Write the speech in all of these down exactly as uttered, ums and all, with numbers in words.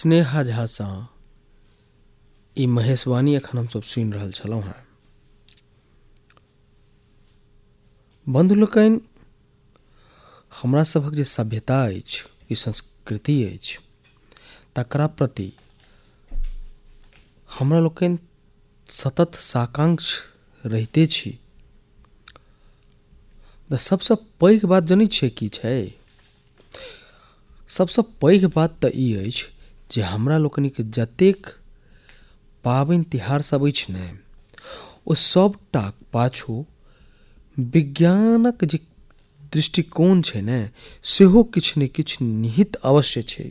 स्नेहा झासँ ई महेशवाणी एखन हमसभ सुनि रहल छलहुँ हेँ। बंधु लोकनि, हमरा सभक जे सभ्यता अछि, ई संस्कृति अछि, तकरा प्रति हमरा लोकनि सतत साकांक्ष रहिते छी। तऽ सबसँ पैघ बात जनै छियै की छै? सबसँ पैघ बात तऽ ई अछि जे हमरा लोकनिक जतेक पाबनि तिहार सब अछि ने, ओ सबटा पाछू विज्ञानक जे दृष्टिकोण छै ने, सेहो किछु ने किछु निहित अवश्य छै।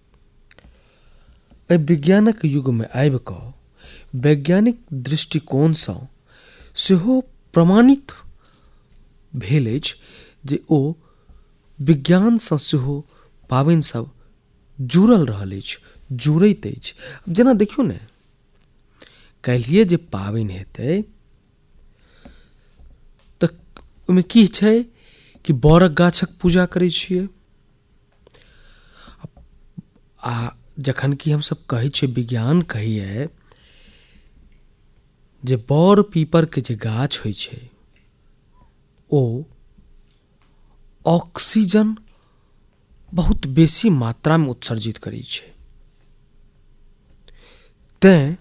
एहि विज्ञानक युगमे आबि कऽ वैज्ञानिक दृष्टिकोणसँ सेहो प्रमाणित भेल अछि जे ओ विज्ञानसँ सेहो पाबनिसभ जुड़ल रहल अछि, जुड़ैत अछि। जेना देखियौ ने, काल्हिए जे पाबनि हेतै तऽ ओहिमे की छै कि बड़क गाछक पूजा करै छियै। आ जखन कि हमसभ कहै छियै, विज्ञान कहैए जे बड़ पीपरके जे गाछ होइ छै ओ ऑक्सीजन बहुत बेसी मात्रामे उत्सर्जित करै छै, तैँ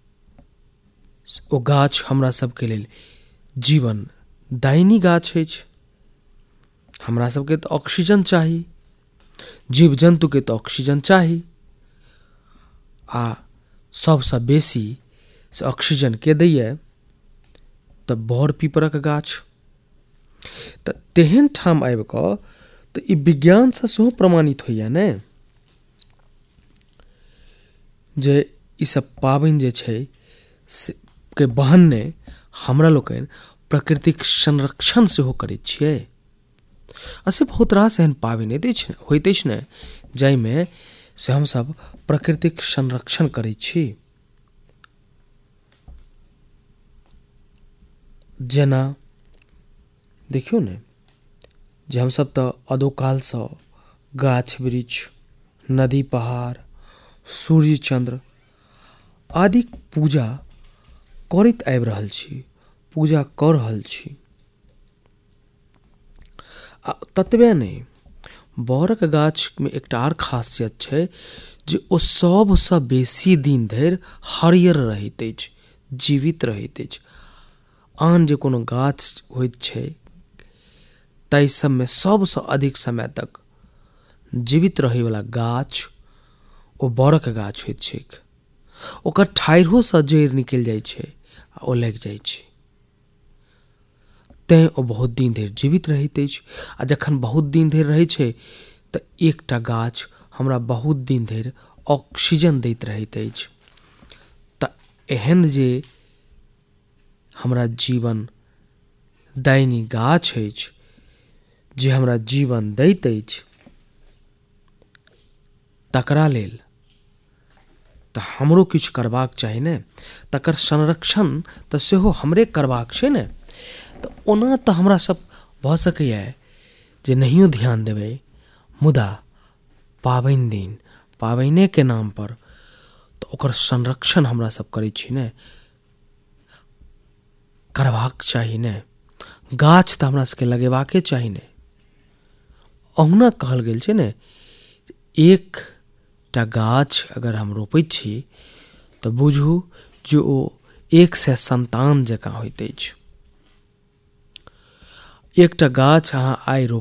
ओ गाछ हमरा सभके लेल जीवन दायिनी गाछ अछि। हमरा सभके तऽ ऑक्सीजन चाही, जीव जन्तुके तऽ ऑक्सीजन चाही, आ सभसँ बेसी से ऑक्सीजन के दैए तऽ बड़ पीपरक गाछ। तऽ तेहन ठाम आबि कऽ तऽ ई विज्ञानसँ सेहो प्रमाणित होइए ने, जे ईसभ पाबनि जे छै से के बहाने हमरा लोकनि प्रकृतिक संरक्षण सेहो करैत छियै। आ से बहुत रास एहन पाबनि होइत अछि ने, जाहिमे से हमसभ प्रकृतिक संरक्षण करैत छी। जेना देखियौ ने, जे हमसभ तऽ अदोकालसँ गाछ वृक्ष, नदी पहाड़, सूर्य चंद्र आदिक पूजा करैत आबि रहल छी, पूजा कऽ रहल छी। आ ततबे नहि, बड़क गाछमे एकटा आओर खासियत छै जे ओ सभसँ बेसी दिन धरि हरियर रहैत अछि, जीवित रहैत अछि। आन जे कोनो गाछ होइत छै ताहि सबमे सबसँ अधिक समय तक जीवित रहैवला गाछ ओ बड़क गाछ होइत छैक। ओकर ठाढ़िओसँ जड़ि निकलि जाइ छै आ ओ लागि जाइ छै, तैँ ओ बहुत दिन धरि जीवित रहैत अछि। आ जखन बहुत दिन धरि रहैत छै तऽ एकटा गाछ हमरा बहुत दिन धरि ऑक्सीजन दैत रहैत अछि। तऽ एहन जे हमरा जीवन दायिनी गाछ अछि, जे हमरा जीवन दैत अछि, तकरा लेल तऽ हमरो किछु करबाक चाही ने। तकर संरक्षण तऽ सेहो हमरे करबाक छै ने। तऽ ओना तऽ हमरा सब भऽ सकैए जे नहियो ध्यान देबै, मुदा पाबनि दिन पाबनिके नाम पर तऽ ओकर संरक्षण हमरा सब करै छी ने, करबाक चाही ने। गाछ तऽ हमरा सबके लगेबाके चाही ने। ओहुना कहल गेल छै ने, एकटा गाछ अगर हम रोपैत छी तऽ बुझू जे ओ एक सए संतान जकाँ होइत अछि। एकटा गाछ अहाँ आइ रोप